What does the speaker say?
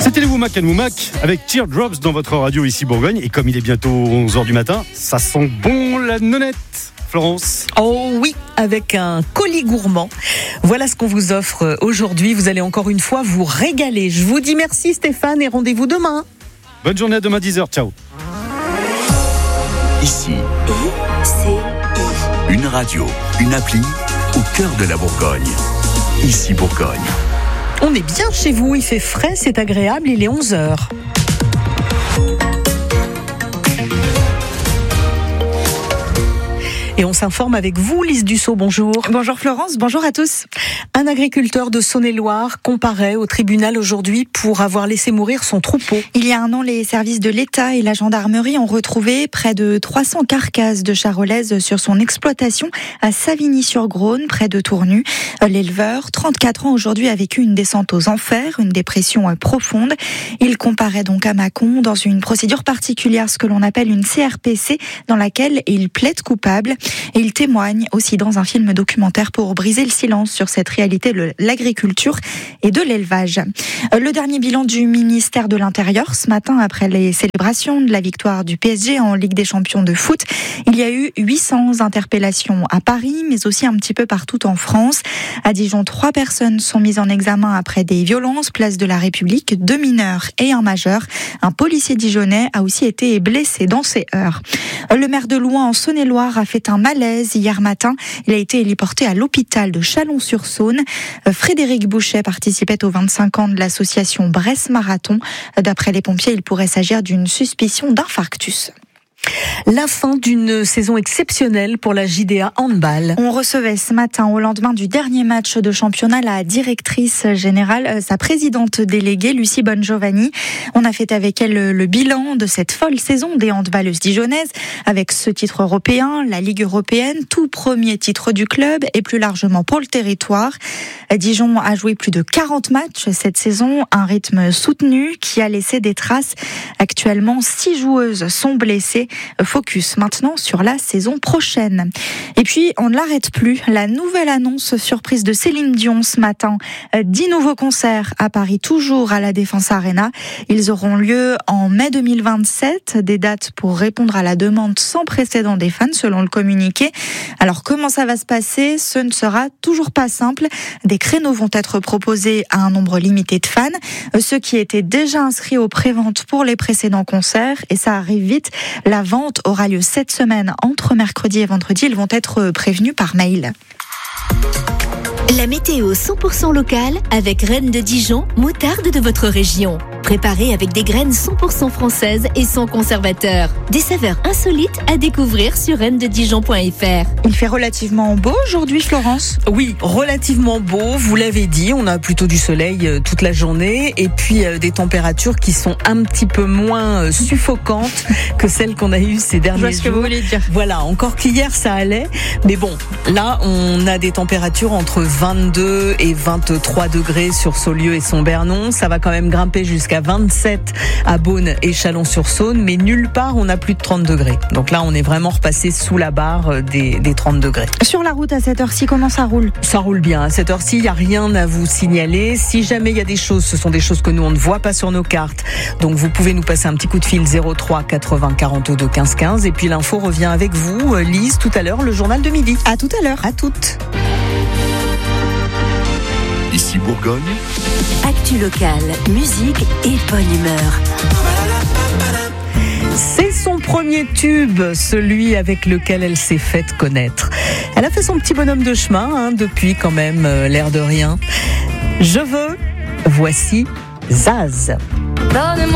C'était les Woumac and Woumac avec Teardrops dans votre radio ici Bourgogne. Et comme il est bientôt 11h du matin, ça sent bon la nonnette. Florence. Oh oui, avec un colis gourmand. Voilà ce qu'on vous offre aujourd'hui. Vous allez encore une fois vous régaler. Je vous dis merci Stéphane et rendez-vous demain. Bonne journée à demain 10h. Ciao. Ici, une radio, une appli au cœur de la Bourgogne. Ici Bourgogne. On est bien chez vous, il fait frais, c'est agréable, il est 11h. Et on s'informe avec vous, Lise Dussault, bonjour. Bonjour Florence, bonjour à tous. Un agriculteur de Saône-et-Loire comparaît au tribunal aujourd'hui pour avoir laissé mourir son troupeau. Il y a un an, les services de l'État et la gendarmerie ont retrouvé près de 300 carcasses de charolaises sur son exploitation à Savigny-sur-Grosne, près de Tournu. L'éleveur, 34 ans aujourd'hui, a vécu une descente aux enfers, une dépression profonde. Il comparaît donc à Mâcon dans une procédure particulière, ce que l'on appelle une CRPC, dans laquelle il plaide coupable. Et il témoigne aussi dans un film documentaire pour briser le silence sur cette réalité de l'agriculture et de l'élevage. Le dernier bilan du ministère de l'Intérieur ce matin, après les célébrations de la victoire du PSG en Ligue des Champions de foot, il y a eu 800 interpellations à Paris, mais aussi un petit peu partout en France. À Dijon, 3 personnes sont mises en examen après des violences, place de la République, 2 mineurs et un majeur. Un policier dijonnais a aussi été blessé dans ces heurts. Le maire de Louhans en Saône-et-Loire a fait un malaise hier matin. Il a été héliporté à l'hôpital de Chalon-sur-Saône. Frédéric Bouchet participait aux 25 ans de l'association Bresse Marathon. D'après les pompiers, il pourrait s'agir d'une suspicion d'infarctus. La fin d'une saison exceptionnelle pour la JDA Handball. On recevait ce matin, au lendemain du dernier match de championnat, la directrice générale, sa présidente déléguée, Lucie Bongiovanni. On a fait avec elle le bilan de cette folle saison des handballeuses dijonnaises, avec ce titre européen, la Ligue européenne, tout premier titre du club et plus largement pour le territoire. Dijon a joué plus de 40 matchs cette saison, un rythme soutenu qui a laissé des traces. Actuellement, 6 joueuses sont blessées. Focus maintenant sur la saison prochaine. Et puis, on ne l'arrête plus. La nouvelle annonce surprise de Céline Dion ce matin. 10 nouveaux concerts à Paris, toujours à la Défense Arena. Ils auront lieu en mai 2027. Des dates pour répondre à la demande sans précédent des fans, selon le communiqué. Alors, comment ça va se passer ? Ce ne sera toujours pas simple. Des créneaux vont être proposés à un nombre limité de fans. Ceux qui étaient déjà inscrits aux préventes pour les précédents concerts, et ça arrive vite, la vente aura lieu cette semaine entre mercredi et vendredi. Ils vont être prévenus par mail. La météo 100% locale avec Reine de Dijon, moutarde de votre région. Préparée avec des graines 100% françaises et sans conservateur. Des saveurs insolites à découvrir sur rainesdedijon.fr. Il fait relativement beau aujourd'hui, Florence ? Oui, relativement beau, vous l'avez dit. On a plutôt du soleil toute la journée et puis des températures qui sont un petit peu moins suffocantes que celles qu'on a eues ces derniers jours. Je vois ce que vous voulez dire. Voilà, encore qu'hier ça allait. Mais bon, là on a des températures entre 22 et 23 degrés sur Saulieu et Sombernon. Ça va quand même grimper jusqu'à 27 à Beaune et Chalon-sur-Saône, mais nulle part on a plus de 30 degrés. Donc là, on est vraiment repassé sous la barre des 30 degrés. Sur la route à cette heure-ci, comment ça roule ? Ça roule bien. À cette heure-ci, il n'y a rien à vous signaler. Si jamais il y a des choses, ce sont des choses que nous, on ne voit pas sur nos cartes. Donc vous pouvez nous passer un petit coup de fil 03 80 42 15 15. Et puis l'info revient avec vous, Lise, tout à l'heure, le journal de midi. À tout à l'heure. À toutes. Ici Bourgogne. Actu locale, musique et bonne humeur. C'est son premier tube, celui avec lequel elle s'est faite connaître. Elle a fait son petit bonhomme de chemin, depuis quand même, l'air de rien. Je veux, voici Zaz.